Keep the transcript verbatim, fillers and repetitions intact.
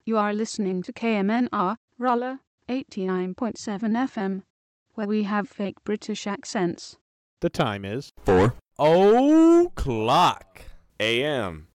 You are listening to K M N R, Rolla, eighty-nine point seven F M, where we have fake British accents. The time is four o'clock a m